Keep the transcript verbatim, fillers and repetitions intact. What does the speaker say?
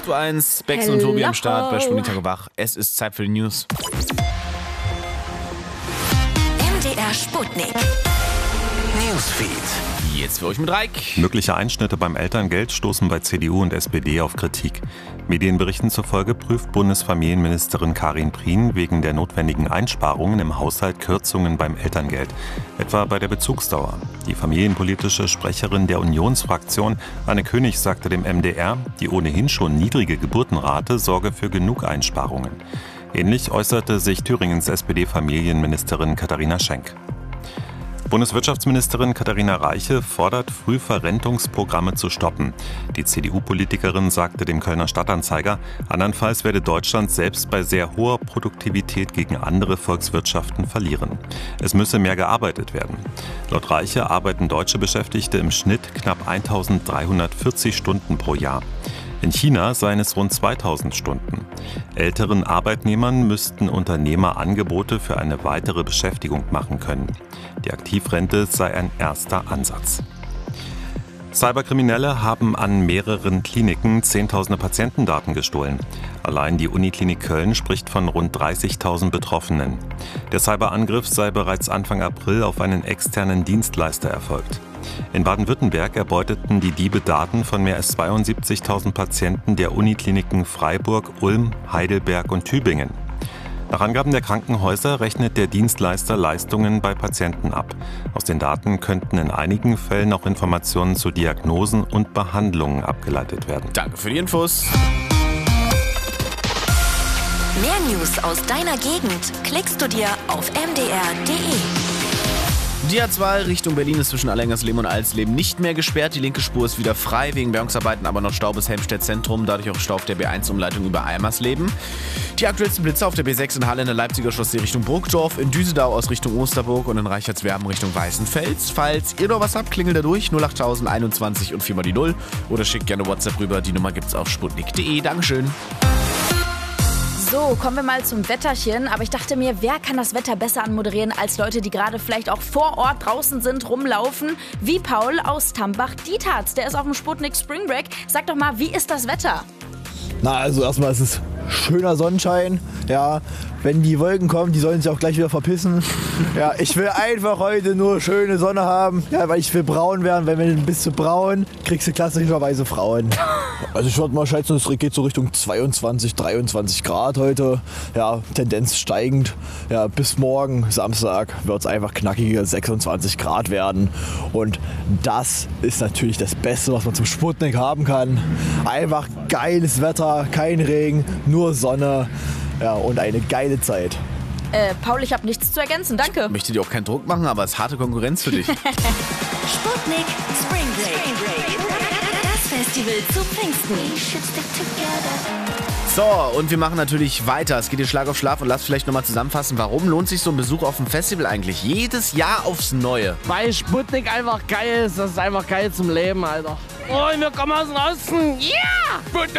acht Uhr eins, Bex und Tobi am Start bei Sputnik Tag und Wach. Es ist Zeit für die News. M D R Sputnik. Newsfeed. Jetzt für euch mit Reik. Mögliche Einschnitte beim Elterngeld stoßen bei C D U und S P D auf Kritik. Medienberichten zufolge prüft Bundesfamilienministerin Karin Prien wegen der notwendigen Einsparungen im Haushalt Kürzungen beim Elterngeld, etwa bei der Bezugsdauer. Die familienpolitische Sprecherin der Unionsfraktion, Anne König, sagte dem M D R, die ohnehin schon niedrige Geburtenrate sorge für genug Einsparungen. Ähnlich äußerte sich Thüringens S P D-Familienministerin Katharina Schenk. Bundeswirtschaftsministerin Katharina Reiche fordert, Frühverrentungsprogramme zu stoppen. Die C D U-Politikerin sagte dem Kölner Stadtanzeiger, andernfalls werde Deutschland selbst bei sehr hoher Produktivität gegen andere Volkswirtschaften verlieren. Es müsse mehr gearbeitet werden. Laut Reiche arbeiten deutsche Beschäftigte im Schnitt knapp eintausenddreihundertvierzig Stunden pro Jahr. In China seien es rund zweitausend Stunden. Älteren Arbeitnehmern müssten Unternehmer Angebote für eine weitere Beschäftigung machen können. Die Aktivrente sei ein erster Ansatz. Cyberkriminelle haben an mehreren Kliniken zehntausende Patientendaten gestohlen. Allein die Uniklinik Köln spricht von rund dreißigtausend Betroffenen. Der Cyberangriff sei bereits Anfang April auf einen externen Dienstleister erfolgt. In Baden-Württemberg erbeuteten die Diebe Daten von mehr als zweiundsiebzigtausend Patienten der Unikliniken Freiburg, Ulm, Heidelberg und Tübingen. Nach Angaben der Krankenhäuser rechnet der Dienstleister Leistungen bei Patienten ab. Aus den Daten könnten in einigen Fällen auch Informationen zu Diagnosen und Behandlungen abgeleitet werden. Danke für die Infos. Mehr News aus deiner Gegend klickst du dir auf m d r punkt d e. Die A zwei Richtung Berlin ist zwischen Allergengersleben und Alsleben nicht mehr gesperrt. Die linke Spur ist wieder frei, wegen Bergungsarbeiten aber noch Stau bis Helmstedt Zentrum, dadurch auch Stau auf der B eins Umleitung über Eimersleben. Die aktuellsten Blitze auf der B sechs in Halle in der Leipziger Chaussee Richtung Burgdorf, in Düsseldau aus Richtung Osterburg und in Reichertswerden Richtung Weißenfels. Falls ihr noch was habt, klingelt da durch null acht tausend einundzwanzig und viermal die null oder schickt gerne WhatsApp rüber. Die Nummer gibt's auf sputnik punkt d e. Dankeschön. So, kommen wir mal zum Wetterchen. Aber ich dachte mir, wer kann das Wetter besser anmoderieren als Leute, die gerade vielleicht auch vor Ort draußen sind, rumlaufen, wie Paul aus Tambach-Dietharz. Der ist auf dem Sputnik Spring Break. Sag doch mal, wie ist das Wetter? Na, also erstmal ist es schöner Sonnenschein. Ja, wenn die Wolken kommen, die sollen sich auch gleich wieder verpissen. Ja, ich will einfach heute nur schöne Sonne haben. Ja, weil ich will braun werden. Wenn du bist du braun, kriegst du klassischerweise Frauen. Also ich würde mal schätzen, es geht so Richtung zweiundzwanzig, dreiundzwanzig Grad heute. Ja, Tendenz steigend. Ja, bis morgen, Samstag, wird es einfach knackige sechsundzwanzig Grad werden. Und das ist natürlich das Beste, was man zum Sputnik haben kann. Einfach geiles Wetter, kein Regen, nur Sonne. Ja, und eine geile Zeit. Äh, Paul, ich habe nichts zu ergänzen, danke. Ich möchte dir auch keinen Druck machen, aber es ist harte Konkurrenz für dich. Sputnik Spring Break. Das Festival zu Pfingsten. So, und wir machen natürlich weiter. Es geht hier Schlag auf Schlag und lass vielleicht nochmal zusammenfassen, warum lohnt sich so ein Besuch auf dem Festival eigentlich jedes Jahr aufs Neue? Weil Sputnik einfach geil ist. Das ist einfach geil zum Leben, Alter. Oh, wir kommen aus dem Osten. Ja! Yeah!